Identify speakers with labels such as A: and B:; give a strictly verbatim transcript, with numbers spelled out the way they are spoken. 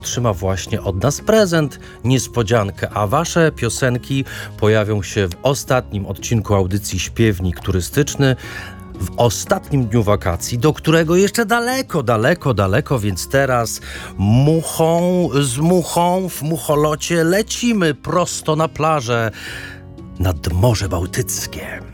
A: Otrzyma właśnie od nas prezent, niespodziankę, a wasze piosenki pojawią się w ostatnim odcinku audycji Śpiewnik Turystyczny, w ostatnim dniu wakacji, do którego jeszcze daleko, daleko, daleko, więc teraz muchą z muchą w mucholocie lecimy prosto na plażę nad Morze Bałtyckie.